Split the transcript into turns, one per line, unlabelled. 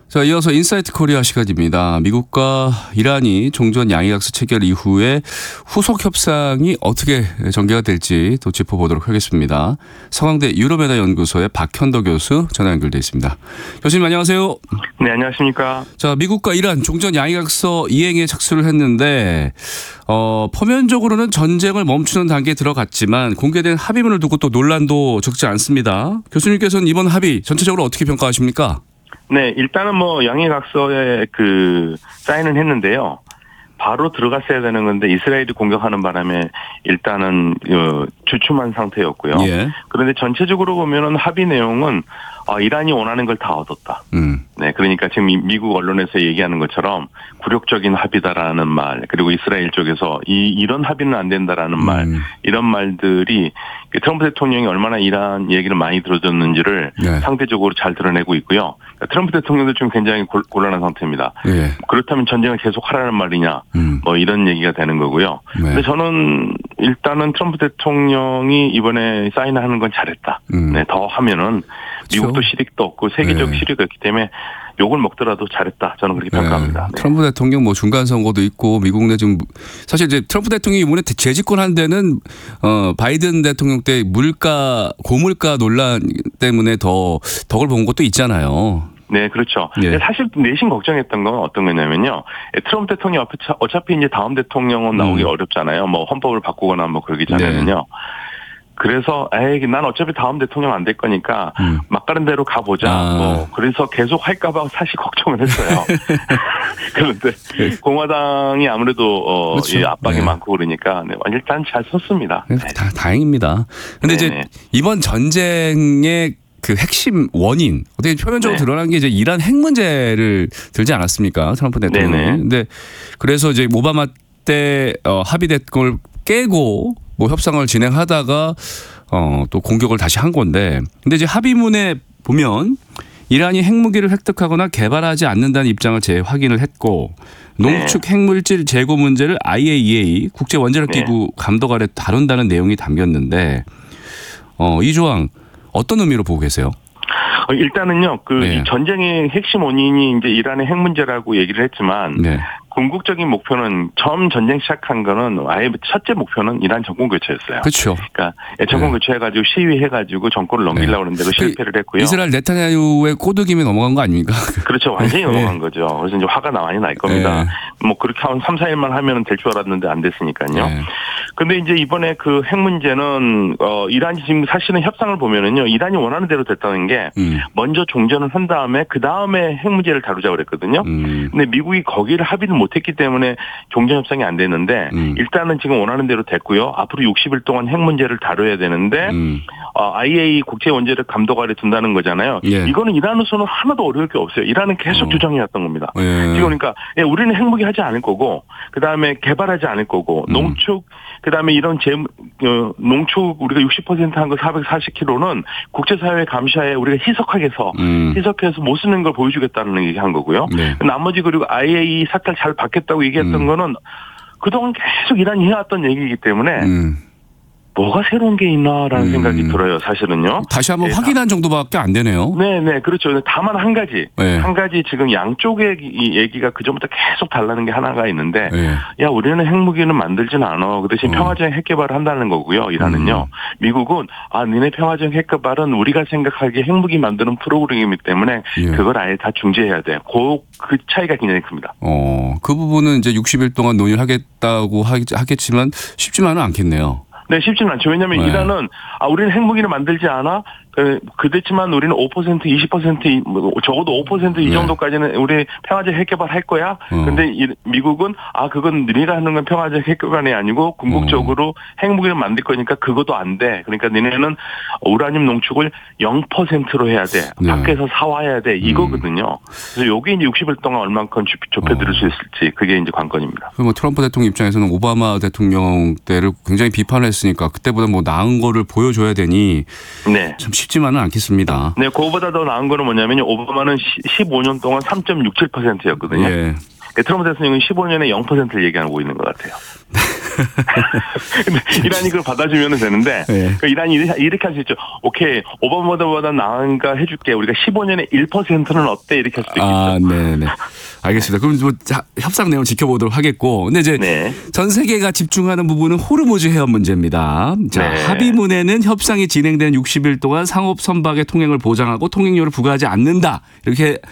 자, 이어서 인사이트 코리아 시간입니다. 미국과 이란이 종전 양해약서 체결 이후에 후속 협상이 어떻게 전개가 될지 또 짚어보도록 하겠습니다. 서강대 유럽연화 연구소의 박현도 교수 전화 연결돼 있습니다. 교수님 안녕하세요.
네, 안녕하십니까.
자, 미국과 이란 종전 양해약서 이행에 착수를 했는데 표면적으로는 전쟁을 멈추는 단계에 들어갔지만 공개된 합의문을 두고 또 논란도 적지 않습니다. 교수님께서는 이번 합의 전체적으로 어떻게 평가하십니까?
네, 일단은 양해각서에 사인은 했는데요. 바로 들어갔어야 되는 건데 이스라엘이 공격하는 바람에 일단은 주춤한 상태였고요. 예. 그런데 전체적으로 보면은 합의 내용은 이란이 원하는 걸 다 얻었다. 네, 그러니까 지금 미국 언론에서 얘기하는 것처럼 굴욕적인 합의다라는 말, 그리고 이스라엘 쪽에서 이런 합의는 안 된다라는 말, 이런 말들이 트럼프 대통령이 얼마나 이란 얘기를 많이 들어줬는지를 네. 상대적으로 잘 드러내고 있고요. 그러니까 트럼프 대통령도 지금 굉장히 곤란한 상태입니다. 네. 그렇다면 전쟁을 계속 하라는 말이냐, 이런 얘기가 되는 거고요. 네. 근데 저는 일단은 트럼프 대통령이 이번에 사인하는 건 잘했다. 네, 더 하면은 미국도 실익도 없고 세계적 네. 실익이 없기 때문에 욕을 먹더라도 잘했다. 저는 그렇게 평가합니다. 네.
트럼프 대통령 중간 선거도 있고 미국 내 지금 사실 이제 트럼프 대통령이 이번에 재집권한 데는 바이든 대통령 때 고물가 논란 때문에 더 덕을 본 것도 있잖아요.
네, 그렇죠. 예. 사실 내심 걱정했던 건 어떤 거냐면요. 트럼프 대통령 어차피 이제 다음 대통령은 나오기 어렵잖아요. 헌법을 바꾸거나 그러기 전에는요. 네. 그래서 난 어차피 다음 대통령 안 될 거니까 막가는 대로 가보자. 그래서 계속 할까봐 사실 걱정을 했어요. 그런데 공화당이 아무래도 그렇죠. 이 압박이 많고 그러니까 일단 잘 섰습니다.
네. 다행입니다. 그런데 이제 이번 전쟁의 그 핵심 원인 어떻게 표면적으로 드러난 게 이제 이란 핵 문제를 들지 않았습니까? 트럼프 대통령이. 근데 그래서 이제 오바마 때 합의된 걸 깨고 협상을 진행하다가 또 공격을 다시 한 건데, 근데 이제 합의문에 보면 이란이 핵무기를 획득하거나 개발하지 않는다는 입장을 재확인을 했고, 농축 핵물질 재고 문제를 IAEA 국제 원자력 기구 감독 아래 다룬다는 내용이 담겼는데, 이 조항 어떤 의미로 보고 계세요?
일단은요, 이 전쟁의 핵심 원인이 이제 이란의 핵 문제라고 얘기를 했지만, 궁극적인 목표는 처음 전쟁 시작한 거는 아예 첫째 목표는 이란 정권 교체였어요.
그렇죠.
그러니까 정권 교체해가지고 시위해가지고 정권을 넘기려고 하는데 실패를 했고요.
이스라엘 네타냐후의 꼬드김에 넘어간 거 아닙니까?
그렇죠. 완전히 넘어간 거죠. 그래서 이제 화가 많이 날 겁니다. 그렇게 한 3, 4일만 하면 될 줄 알았는데 안 됐으니까요. 근데 이제 이번에 그 핵 문제는 이란이 지금 사실은 협상을 보면은요, 이란이 원하는 대로 됐다는 게 먼저 종전을 한 다음에 그 다음에 핵 문제를 다루자고 그랬거든요. 근데 미국이 거기를 합의를 못했기 때문에 종전 협상이 안 됐는데 일단은 지금 원하는 대로 됐고요. 앞으로 60일 동안 핵 문제를 다뤄야 되는데 IAEA 국제 원자력 감독 아래 둔다는 거잖아요. 이거는 이란으로서는 하나도 어려울 게 없어요. 이란은 계속 주장해왔던 겁니다. 지금 그러니까 우리는 핵무기 하지 않을 거고, 그 다음에 개발하지 않을 거고, 농축, 그 다음에 이런 농축 우리가 60% 한 거 440kg는 국제사회 감시하에 우리가 희석해서 못 쓰는 걸 보여주겠다는 얘기한 거고요. 나머지 그리고 IAEA 사태를 잘 받겠다고 얘기했던 거는 그동안 계속 이란이 해왔던 얘기이기 때문에 뭐가 새로운 게 있나라는 생각이 들어요, 사실은요.
다시 한번 확인한 정도밖에 안 되네요.
네, 그렇죠. 다만 한 가지 지금 양쪽의 이 얘기가 그전부터 계속 달라는 게 하나가 있는데, 야, 우리는 핵무기는 만들진 않아. 그 대신 평화적 핵 개발을 한다는 거고요, 이란은요. 미국은, 니네 평화적 핵 개발은 우리가 생각하기에 핵무기 만드는 프로그램이기 때문에 그걸 아예 다 중지해야 돼. 그 차이가 굉장히 큽니다.
그 부분은 이제 60일 동안 논의를 하겠다고 하겠지만 쉽지만은 않겠네요.
네, 쉽지는 않죠. 왜냐하면 이란은 우리는 핵무기를 만들지 않아. 그렇지만 우리는 5%, 20%, 적어도 5% 이 정도까지는 우리 평화적 핵 개발할 거야. 근데 미국은 그건 네가 하는 건 평화적 핵 개발이 아니고 궁극적으로 핵무기를 만들 거니까 그것도 안 돼. 그러니까 니네는 우라늄 농축을 0%로 해야 돼. 밖에서 사와야 돼. 이거거든요. 그래서 요게 이제 60일 동안 얼만큼 좁혀드릴 수 있을지 그게 이제 관건입니다.
트럼프 대통령 입장에서는 오바마 대통령 때를 굉장히 비판을 했으니까 그때보다 나은 거를 보여줘야 되니 참 쉽지만은 않겠습니다.
네, 그거보다 더 나은 거는 뭐냐면요. 오바마는 15년 동안 3.67%였거든요. 트럼프 대통령은 15년에 0%를 얘기하고 있는 것 같아요. 근데 이란이 그걸 받아주면 되는데
네.
그 이란이 이렇게 할 수 있죠. 오케이, 오바마보다 나은가 해줄게. 우리가 15년에 1%는 어때? 이렇게 할 수도 있겠죠.
네네. 알겠습니다. 그럼 뭐 협상 내용 지켜보도록 하겠고, 근데 이제
네.
전 세계가 집중하는 부분은 호르무즈 해협 문제입니다. 자,
네.
합의문에는 협상이 진행된 60일 동안 상업 선박의 통행을 보장하고 통행료를 부과하지 않는다. 이렇게